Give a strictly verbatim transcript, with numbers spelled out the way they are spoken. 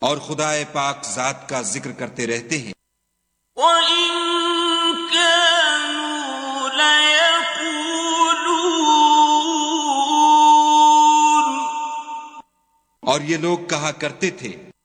और खुदाए पाक जात का जिक्र करते रहते हैं। और ये लोग कहा करते थे,